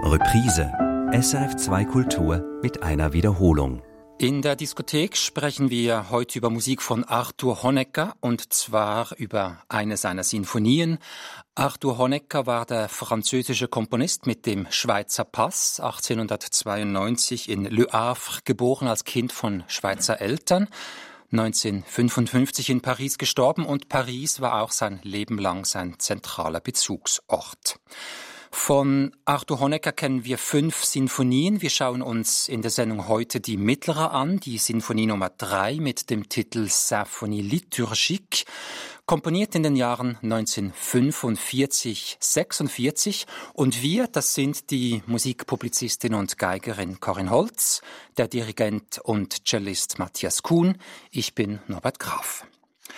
Reprise. SRF2 Kultur mit einer Wiederholung. In der Diskothek sprechen wir heute über Musik von Arthur Honegger, und zwar über eine seiner Sinfonien. Arthur Honegger war der französische Komponist mit dem Schweizer Pass, 1892 in Le Havre geboren als Kind von Schweizer Eltern, 1955 in Paris gestorben, und Paris war auch sein Leben lang sein zentraler Bezugsort. Von Arthur Honegger kennen wir 5 Sinfonien. Wir schauen uns in der Sendung heute die mittlere an, die Sinfonie Nummer 3 mit dem Titel Symphonie liturgique, komponiert in den Jahren 1945-46. Und wir, das sind die Musikpublizistin und Geigerin Corinne Holz, der Dirigent und Cellist Matthias Kuhn. Ich bin Norbert Graf.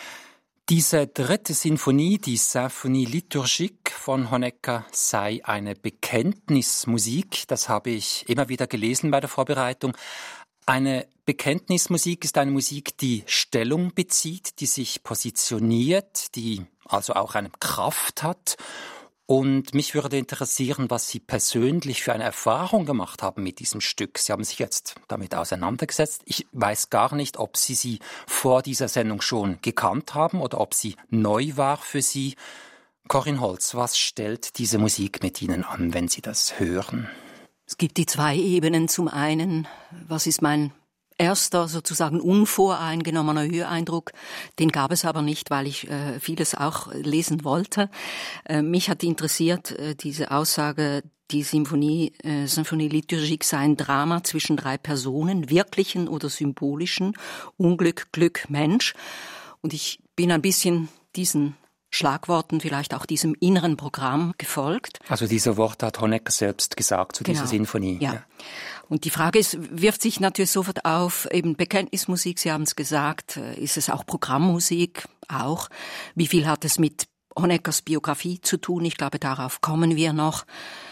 Diese 3. Sinfonie, die Symphonie liturgique von Honegger, sei eine Bekenntnismusik. Das habe ich immer wieder gelesen bei der Vorbereitung. Eine Bekenntnismusik ist eine Musik, die Stellung bezieht, die sich positioniert, die also auch eine Kraft hat. Und mich würde interessieren, was Sie persönlich für eine Erfahrung gemacht haben mit diesem Stück. Sie haben sich jetzt damit auseinandergesetzt. Ich weiß gar nicht, ob Sie vor dieser Sendung schon gekannt haben oder ob sie neu war für Sie. Corinne Holz, was stellt diese Musik mit Ihnen an, wenn Sie das hören? Es gibt die 2 Ebenen. Zum einen, was ist mein erster sozusagen unvoreingenommener Höreindruck? Den gab es aber nicht, weil ich vieles auch lesen wollte. Mich hat interessiert diese Aussage, die Symphonie liturgique sei ein Drama zwischen 3 Personen, wirklichen oder symbolischen, Unglück, Glück, Mensch. Und ich bin ein bisschen diesen Schlagworten, vielleicht auch diesem inneren Programm gefolgt. Also diese Worte hat Honegger selbst gesagt zu dieser Sinfonie. Ja. Und die Frage wirft sich natürlich sofort auf, eben Bekenntnismusik, Sie haben es gesagt, ist es auch Programmmusik? Auch. Wie viel hat es mit Honeggers Biografie zu tun? Ich glaube, darauf kommen wir noch.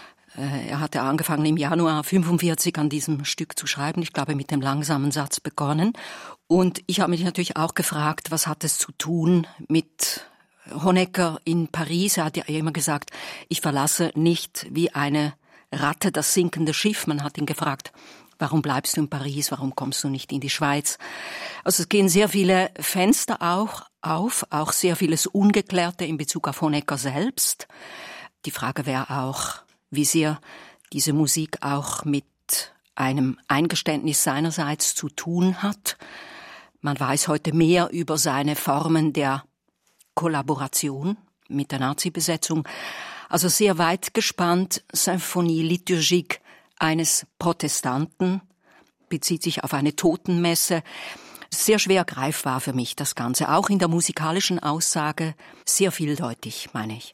Er hatte angefangen im Januar 1945 an diesem Stück zu schreiben. Ich glaube, mit dem langsamen Satz begonnen. Und ich habe mich natürlich auch gefragt, was hat es zu tun mit Honegger in Paris? Er hat ja immer gesagt, ich verlasse nicht wie eine Ratte das sinkende Schiff. Man hat ihn gefragt, warum bleibst du in Paris, warum kommst du nicht in die Schweiz? Also es gehen sehr viele Fenster auch sehr vieles Ungeklärte in Bezug auf Honegger selbst. Die Frage wäre auch, wie sehr diese Musik auch mit einem Eingeständnis seinerseits zu tun hat. Man weiß heute mehr über seine Formen der Kollaboration mit der Nazi-Besetzung. Also sehr weit gespannt, Symphonie liturgique eines Protestanten, bezieht sich auf eine Totenmesse. Sehr schwer greifbar für mich das Ganze, auch in der musikalischen Aussage sehr vieldeutig, meine ich.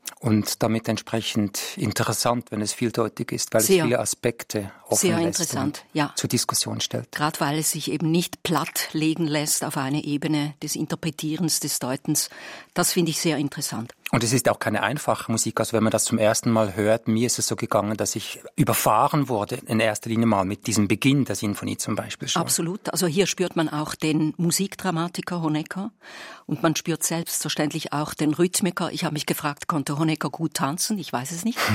Und damit entsprechend interessant, wenn es vieldeutig ist, weil es viele Aspekte offen lässt und zur Diskussion stellt. Gerade weil es sich eben nicht platt legen lässt auf eine Ebene des Interpretierens, des Deutens. Das finde ich sehr interessant. Und es ist auch keine einfache Musik. Also wenn man das zum ersten Mal hört, mir ist es so gegangen, dass ich überfahren wurde, in erster Linie mal mit diesem Beginn der Sinfonie zum Beispiel schon. Absolut. Also hier spürt man auch den Musikdramatiker Honegger und man spürt selbstverständlich auch den Rhythmiker. Ich habe mich gefragt, konnte Honegger gut tanzen? Ich weiß es nicht.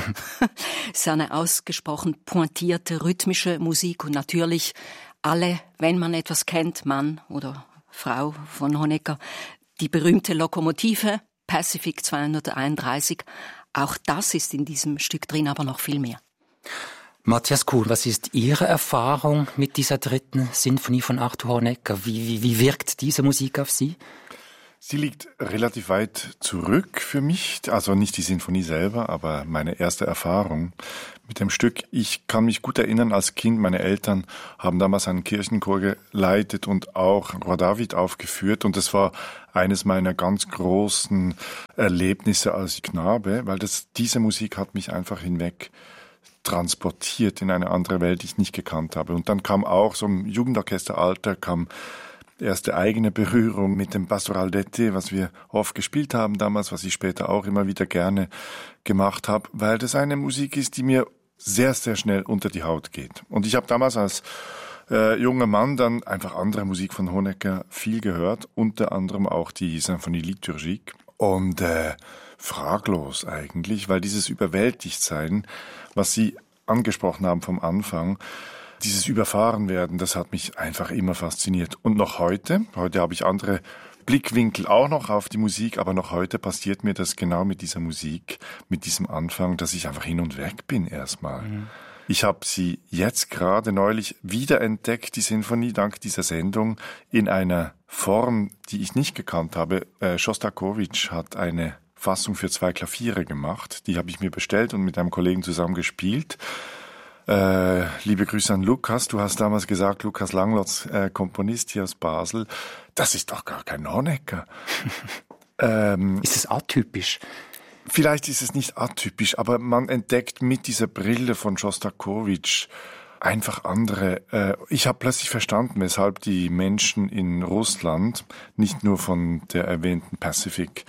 Es ist eine ausgesprochen pointierte, rhythmische Musik und natürlich alle, wenn man etwas kennt, Mann oder Frau von Honegger, die berühmte Lokomotive, Pacific 231, auch das ist in diesem Stück drin, aber noch viel mehr. Matthias Kuhn, was ist Ihre Erfahrung mit dieser 3. Sinfonie von Arthur Honegger? Wie wirkt diese Musik auf Sie? Sie liegt relativ weit zurück für mich, also nicht die Sinfonie selber, aber meine erste Erfahrung mit dem Stück. Ich kann mich gut erinnern, als Kind, meine Eltern haben damals einen Kirchenchor geleitet und auch Roi David aufgeführt, und das war eines meiner ganz großen Erlebnisse als Knabe, weil diese Musik hat mich einfach hinweg transportiert in eine andere Welt, die ich nicht gekannt habe. Und dann kam auch so im Jugendorchesteralter erste eigene Berührung mit dem Pastoral d'Été, was wir oft gespielt haben damals, was ich später auch immer wieder gerne gemacht habe, weil das eine Musik ist, die mir sehr, sehr schnell unter die Haut geht. Und ich habe damals als junger Mann dann einfach andere Musik von Honegger viel gehört, unter anderem auch die Symphonie liturgique. Und fraglos eigentlich, weil dieses Überwältigtsein, was sie angesprochen haben vom Anfang, dieses Überfahrenwerden, das hat mich einfach immer fasziniert. Und noch heute habe ich andere Blickwinkel auch noch auf die Musik, aber noch heute passiert mir das genau mit dieser Musik, mit diesem Anfang, dass ich einfach hin und weg bin erstmal. Mhm. Ich habe sie jetzt gerade neulich wiederentdeckt, die Sinfonie, dank dieser Sendung, in einer Form, die ich nicht gekannt habe. Schostakowitsch hat eine Fassung für 2 Klaviere gemacht. Die habe ich mir bestellt und mit einem Kollegen zusammen gespielt. Liebe Grüße an Lukas. Du hast damals gesagt, Lukas Langlotz, Komponist hier aus Basel, das ist doch gar kein Honecker. Ist es atypisch? Vielleicht ist es nicht atypisch, aber man entdeckt mit dieser Brille von Schostakowitsch einfach andere. Ich habe plötzlich verstanden, weshalb die Menschen in Russland nicht nur von der erwähnten Pacific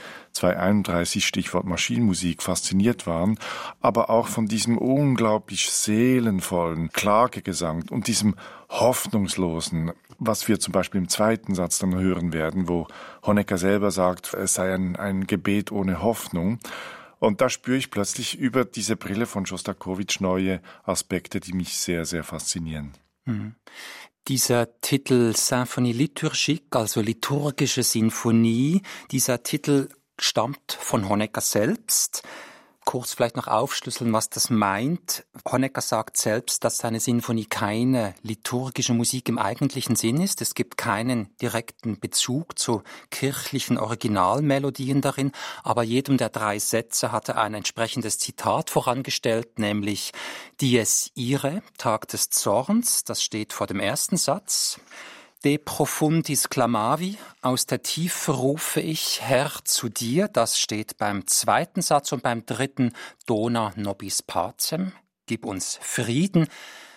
231, Stichwort Maschinenmusik, fasziniert waren, aber auch von diesem unglaublich seelenvollen Klagegesang und diesem hoffnungslosen, was wir zum Beispiel im zweiten Satz dann hören werden, wo Honecker selber sagt, es sei ein Gebet ohne Hoffnung. Und da spüre ich plötzlich über diese Brille von Schostakowitsch neue Aspekte, die mich sehr, sehr faszinieren. Mhm. Dieser Titel Symphonie liturgique, also liturgische Sinfonie, dieser Titel stammt von Honecker selbst. Kurz vielleicht noch aufschlüsseln, was das meint. Honecker sagt selbst, dass seine Sinfonie keine liturgische Musik im eigentlichen Sinn ist. Es gibt keinen direkten Bezug zu kirchlichen Originalmelodien darin, aber jedem der 3 Sätze hat er ein entsprechendes Zitat vorangestellt, nämlich Dies irae, Tag des Zorns, das steht vor dem ersten Satz. De profundis clamavi, aus der Tiefe rufe ich, Herr, zu dir. Das steht beim 2. Satz und beim 3. Dona nobis pacem, gib uns Frieden.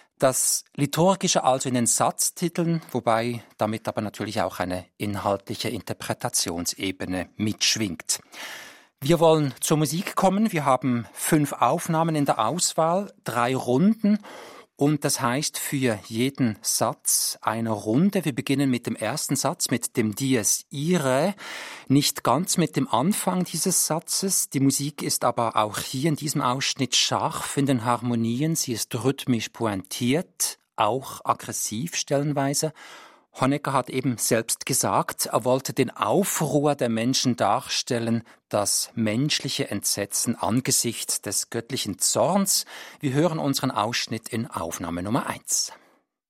Das Liturgische also in den Satztiteln, wobei damit aber natürlich auch eine inhaltliche Interpretationsebene mitschwingt. Wir wollen zur Musik kommen. Wir haben 5 Aufnahmen in der Auswahl, 3 Runden. Und das heißt für jeden Satz eine Runde. Wir beginnen mit dem ersten Satz, mit dem Dies irae. Nicht ganz mit dem Anfang dieses Satzes. Die Musik ist aber auch hier in diesem Ausschnitt scharf in den Harmonien. Sie ist rhythmisch pointiert, auch aggressiv stellenweise. Honecker hat eben selbst gesagt, er wollte den Aufruhr der Menschen darstellen, das menschliche Entsetzen angesichts des göttlichen Zorns. Wir hören unseren Ausschnitt in Aufnahme Nummer 1.